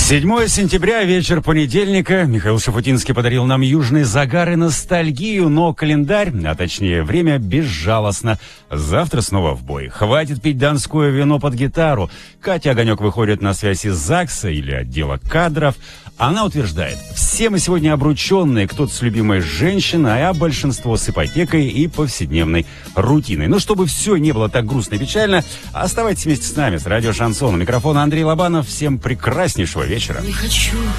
7 сентября, вечер понедельника. Михаил Шафутинский подарил нам южный загар и ностальгию, но календарь, а точнее время, безжалостно. Завтра снова в бой. Хватит пить донское вино под гитару. Катя Огонек выходит на связь из ЗАГСа или отдела кадров. Она утверждает, все мы сегодня обрученные, кто-то с любимой женщиной, а большинство с ипотекой и повседневной рутиной. Но чтобы все не было так грустно и печально, оставайтесь вместе с нами, с радио Шансон. У микрофона Андрей Лобанов. Всем прекраснейшего вечера. Не хочу